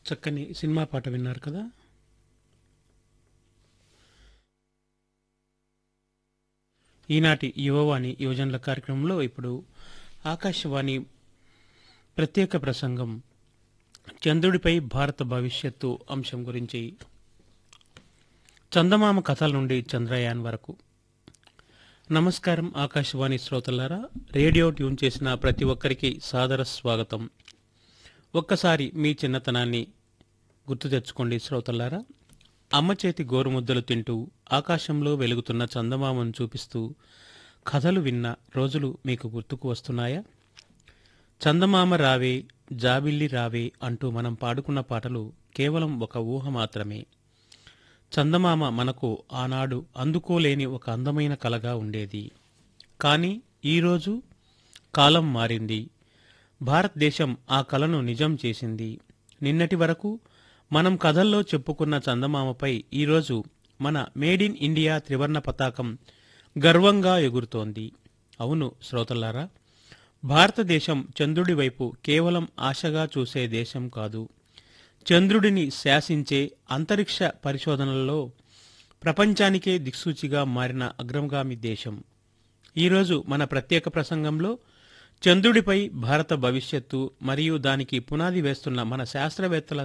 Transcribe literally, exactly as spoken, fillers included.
చక్కని సినిమా పాట విన్నారు కదా. ఈనాటి యువవాణి యువజనుల కార్యక్రమంలో ఇప్పుడు ఆకాశవాణి ప్రత్యేక ప్రసంగం చంద్రుడిపై భారత భవిష్యత్తు అంశం గురించి. చందమామ కథల నుండి చంద్రయాన్ వరకు. నమస్కారం ఆకాశవాణి శ్రోతలారా, రేడియో ట్యూన్ చేసిన ప్రతి ఒక్కరికి సాదర స్వాగతం. ఒక్కసారి మీ చిన్నతనాన్ని గుర్తు తెచ్చుకోండి శ్రోతలారా. అమ్మ చేతి గోరుముద్దలు తింటూ ఆకాశంలో వెలుగుతున్న చందమామను చూపిస్తూ కథలు విన్న రోజులు మీకు గుర్తుకు వస్తున్నాయా? చందమామ రావే, జాబిల్లి రావే అంటూ మనం పాడుకున్న పాటలు కేవలం ఒక ఊహ మాత్రమే. చందమామ మనకు ఆనాడు అందుకోలేని ఒక అందమైన కలగా ఉండేది. కానీ ఈరోజు కాలం మారింది. భారతదేశం ఆ కలను నిజం చేసింది. నిన్నటి వరకు మనం కథల్లో చెప్పుకున్న చందమామపై ఈరోజు మన మేడ్ ఇన్ ఇండియా త్రివర్ణ పతాకం గర్వంగా ఎగురుతోంది. అవును శ్రోతలారా, భారతదేశం చంద్రుడి వైపు కేవలం ఆశగా చూసే దేశం కాదు, చంద్రుడిని శాసించే అంతరిక్ష పరిశోధనలలో ప్రపంచానికే దిక్సూచిగా మారిన అగ్రగామి దేశం. ఈరోజు మన ప్రత్యేక ప్రసంగంలో చంద్రుడిపై భారత భవిష్యత్తు మరియు దానికి పునాది వేస్తున్న మన శాస్త్రవేత్తల